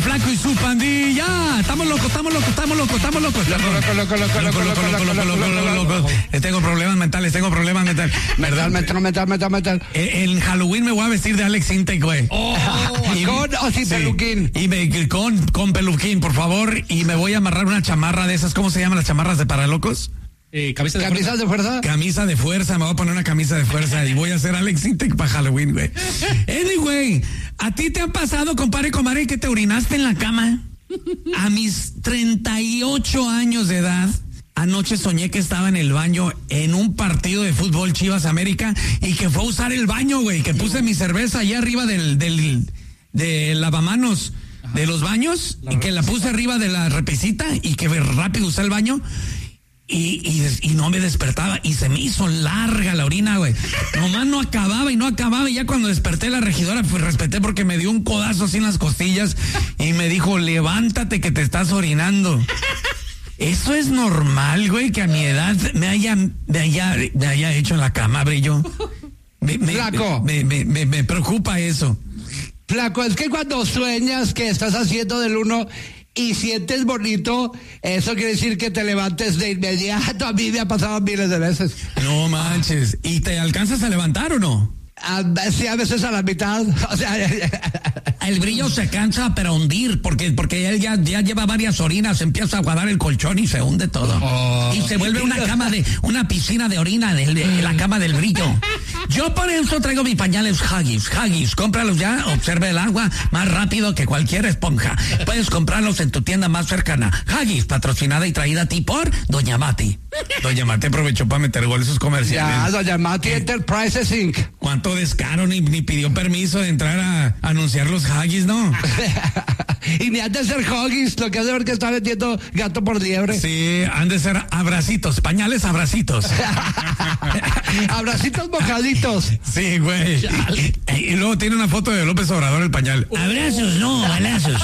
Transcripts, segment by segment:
Flaco y su pandilla. Estamos locos. Tengo problemas mentales. Mental. En Halloween me voy a vestir de Alex Intec, güey. ¿Con o sin peluquín? Con peluquín, por favor. Y me voy a amarrar una chamarra de esas. ¿Cómo se llaman las chamarras de paralocos? ¿Camisas de fuerza? Camisa de fuerza, me voy a poner una camisa de fuerza y voy a hacer Alex Intec para Halloween, güey. Anyway, ¿a ti te ha pasado, compadre, que te orinaste en la cama? A mis 38 años de edad, anoche soñé que estaba en el baño en un partido de fútbol Chivas América y que fue a usar el baño, güey, que puse mi cerveza allá arriba del lavamanos de los baños y que la puse arriba de la repisita y que rápido usé el baño. Y no me despertaba y se me hizo larga la orina, güey. Nomás no acababa y ya cuando desperté la regidora, pues respeté porque me dio un codazo así en las costillas y me dijo, levántate que te estás orinando. Eso es normal, güey, que a mi edad me haya hecho en la cama, brillo. Flaco. Me preocupa eso. Flaco, es que cuando sueñas que estás haciendo del uno y sientes bonito, eso quiere decir que te levantes de inmediato. A mí me ha pasado miles de veces. No manches. ¿Y te alcanzas a levantar o no? Sí, a veces a la mitad. O sea, el brillo se cansa pero hundir porque él ya lleva varias orinas, empieza a aguadar el colchón y se hunde todo. Y se vuelve una piscina de orina de la cama del brillo. Yo por eso traigo mis pañales Huggies, cómpralos ya, observe el agua más rápido que cualquier esponja. Puedes comprarlos en tu tienda más cercana. Huggies, patrocinada y traída a ti por Doña Mati. Doña Mati aprovechó para meter gol esos comerciales. Ya, Doña Mati Enterprises Inc. ¿Cuánto descaro? Ni pidió permiso de entrar a anunciar los Huggies, ¿no? Y ni han de ser Huggies, lo que hace ver que está vendiendo gato por liebre. Sí, han de ser abracitos, pañales abracitos. Abracitos mojaditos. Sí, güey. Y luego tiene una foto de López Obrador el pañal. Abrazos, no, balazos.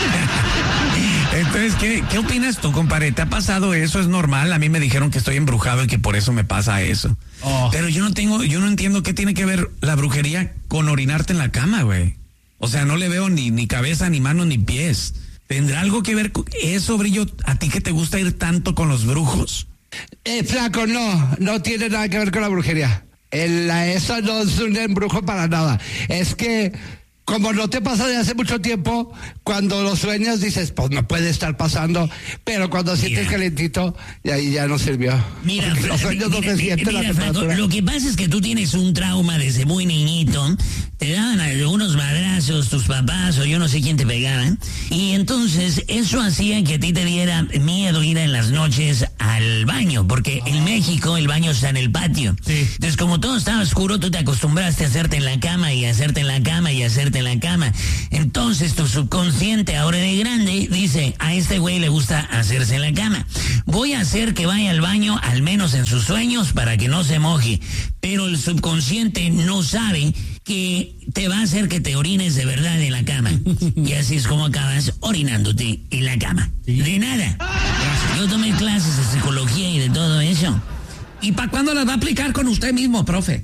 Entonces, ¿qué opinas tú, compadre? ¿Te ha pasado eso? ¿Es normal? A mí me dijeron que estoy embrujado y que por eso me pasa eso. Pero yo no entiendo qué tiene que ver la brujería con orinarte en la cama, güey. O sea, no le veo ni cabeza, ni manos, ni pies. ¿Tendrá algo que ver con eso, Brillo? ¿A ti que te gusta ir tanto con los brujos? Flaco, no tiene nada que ver con la brujería. Eso no es un embrujo para nada. Es que, como no te pasa de hace mucho tiempo, cuando lo sueñas dices, pues no puede estar pasando, pero cuando sientes calentito, y ahí ya no sirvió. Mira, los sueños no se sienten la temperatura. Lo que pasa es que tú tienes un trauma desde muy niñito, te daban algunos madrazos tus papás o yo no sé quién te pegaban, y entonces eso hacía que a ti te diera miedo ir en las noches al baño, porque en México el baño está en el patio. Sí. Entonces como todo estaba oscuro, tú te acostumbraste a hacerte en la cama y hacerte en la cama y hacerte en la cama. Entonces tu subconsciente ahora de grande dice, a este güey le gusta hacerse en la cama. Voy a hacer que vaya al baño al menos en sus sueños para que no se moje. Pero el subconsciente no sabe que te va a hacer que te orines de verdad en la cama. Y así es como acabas orinándote en la cama. De nada. Yo tomé clases de psicología y de todo eso. ¿Y para cuándo las va a aplicar con usted mismo, profe?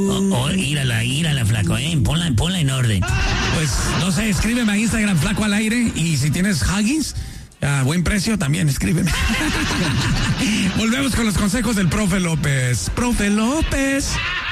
Írala, flaco, ponla en orden. Pues, no sé, escríbeme a Instagram, Flaco al Aire, y si tienes Huggies, a buen precio, también escríbeme. Volvemos con los consejos del profe López. ¡Profe López!